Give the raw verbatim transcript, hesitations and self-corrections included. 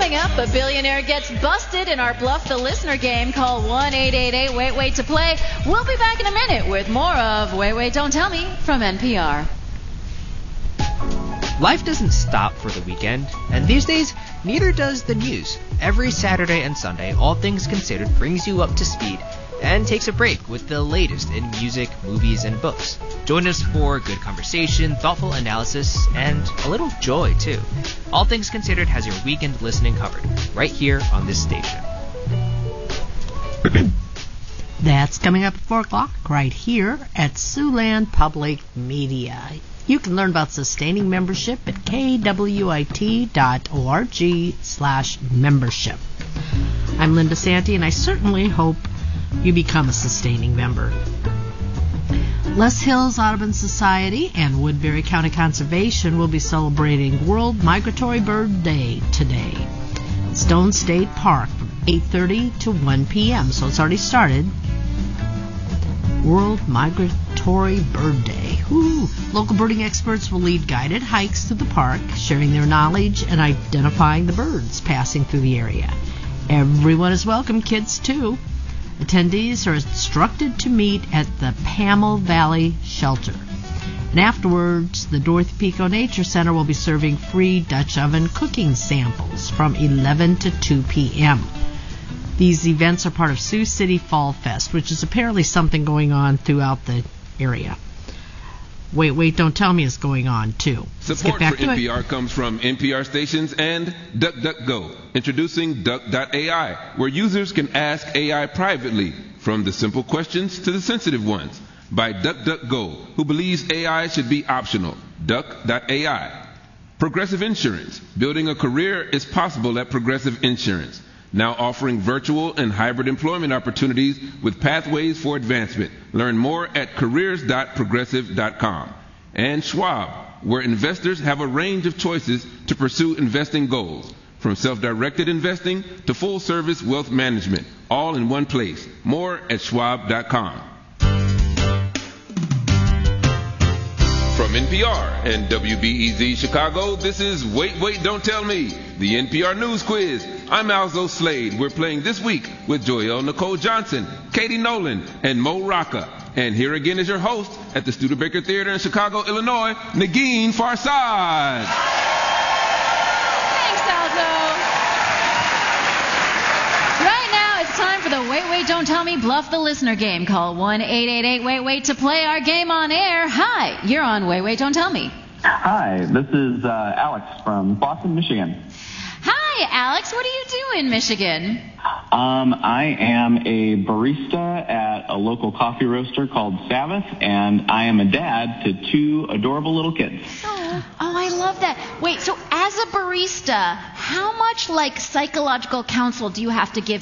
Coming up, a billionaire gets busted in our Bluff the Listener game. Call one eight eight eight wait wait to play. We'll be back in a minute with more of Wait, Wait, Don't Tell Me from N P R. Life doesn't stop for the weekend, and these days, neither does the news. Every Saturday and Sunday, All Things Considered brings you up to speed and takes a break with the latest in music, movies, and books. Join us for good conversation, thoughtful analysis, and a little joy, too. All Things Considered has your weekend listening covered, right here on this station. That's coming up at four o'clock right here at Siouxland Public Media. You can learn about sustaining membership at kwit dot org slash membership. I'm Linda Santi, and I certainly hope you become a sustaining member. Les Hills Audubon Society and Woodbury County Conservation will be celebrating World Migratory Bird Day today at Stone State Park from eight thirty to one p.m., so it's already started. World Migratory Bird Day. Woo. Local birding experts will lead guided hikes through the park, sharing their knowledge and identifying the birds passing through the area. Everyone is welcome, kids too. Attendees are instructed to meet at the Pamel Valley Shelter. And afterwards, the Dorothy Pico Nature Center will be serving free Dutch oven cooking samples from eleven to two p.m. These events are part of Sioux City Fall Fest, which is apparently something going on throughout the area. Wait, Wait, Don't Tell Me is going on, too. Support for N P R it. comes from N P R stations and DuckDuckGo. Introducing Duck dot A I, where users can ask A I privately, from the simple questions to the sensitive ones, by DuckDuckGo, who believes A I should be optional. Duck dot A I. Progressive Insurance. Building a career is possible at Progressive Insurance. Now offering virtual and hybrid employment opportunities with pathways for advancement. Learn more at careers dot progressive dot com. And Schwab, where investors have a range of choices to pursue investing goals, from self-directed investing to full-service wealth management, all in one place. More at schwab dot com. From N P R and W B E Z Chicago, this is Wait, Wait, Don't Tell Me, the N P R News Quiz. I'm Alzo Slade. We're playing this week with Joelle Nicole Johnson, Katie Nolan, and Mo Rocca. And here again is your host at the Studebaker Theater in Chicago, Illinois, Negin Farsad. Thanks, Alzo. Right now, it's time for the Wait, Wait, Don't Tell Me Bluff the Listener game. Call one eight eight eight wait wait to play our game on air. Hi, you're on Wait, Wait, Don't Tell Me. Hi, this is uh, Alex from Boston, Michigan. Hi, Alex. What do you do in Michigan? Um, I am a barista at a local coffee roaster called Sabbath, and I am a dad to two adorable little kids. Oh, oh, I love that. Wait, so as a barista, how much, like, psychological counsel do you have to give